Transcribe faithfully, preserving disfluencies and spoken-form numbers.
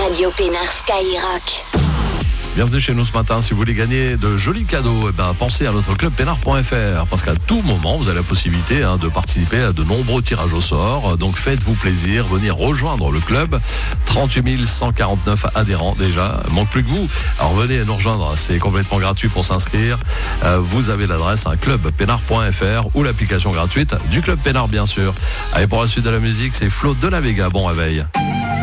Radio Pénard Skyrock. Bienvenue chez nous ce matin. Si vous voulez gagner de jolis cadeaux, eh ben, pensez à notre club pénard point f r parce qu'à tout moment, vous avez la possibilité hein, de participer à de nombreux tirages au sort. Donc faites-vous plaisir, venez rejoindre le club. trente-huit mille cent quarante-neuf adhérents déjà, manque plus que vous. Alors venez nous rejoindre, c'est complètement gratuit pour s'inscrire. Euh, vous avez l'adresse hein, club pénard point f r ou l'application gratuite du Club Pénard bien sûr. Allez, pour la suite de la musique, c'est Flo de la Vega. Bon réveil.